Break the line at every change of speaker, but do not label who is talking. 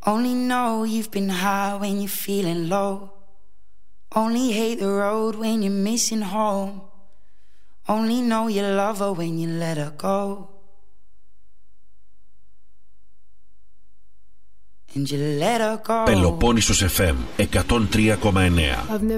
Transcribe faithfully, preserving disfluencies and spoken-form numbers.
Only know you've been high when you're feeling low. Only hate the road when you're missing home. Only know you love her when you let her go. And you let her go.
Πελοπόννησος εφ εμ εκατόν τρία κόμμα εννέα.